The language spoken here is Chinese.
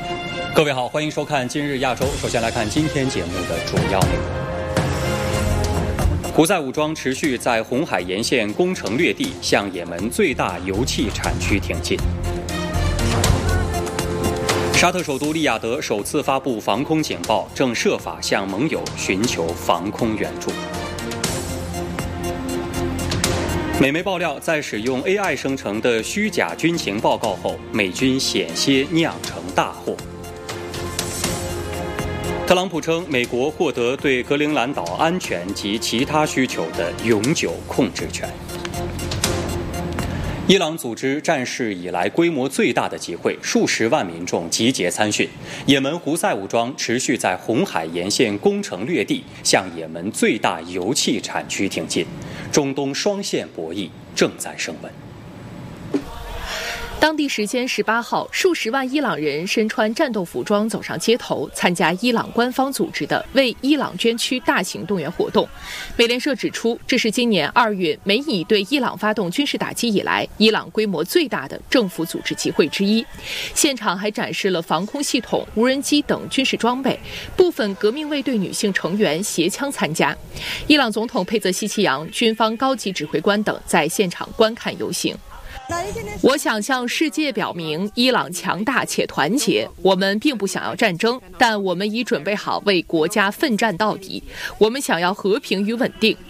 各位好，欢迎收看今日亚洲。首先来看今天节目的主要内容。胡塞武装持续在红海沿线攻城略地，向也门最大油气产区挺进。沙特首都利雅得首次发布防空警报，正设法向盟友寻求防空援助。美媒爆料，在使用 AI 生成的虚假军情报告后，美军险些酿成大祸。特朗普称，美国获得对格陵兰岛安全及其他需求的永久控制权。伊朗组织战事以来规模最大的集会，数十万民众集结参训。也门胡塞武装持续在红海沿线攻城略地，向也门最大油气产区挺进。中东双线博弈正在升温。 当地时间18号，数十万伊朗人身穿战斗服装走上街头，参加伊朗官方组织的为伊朗捐躯大型动员活动。美联社指出，这是今年2月美以对伊朗发动军事打击以来，伊朗规模最大的政府组织集会之一。现场还展示了防空系统、无人机等军事装备，部分革命卫队女性成员携枪参加。伊朗总统佩泽希奇扬、军方高级指挥官等在现场观看游行。我想向世界表明，伊朗强大且团结。我们并不想要战争，但我们已准备好为国家奋战到底。我们想要和平与稳定。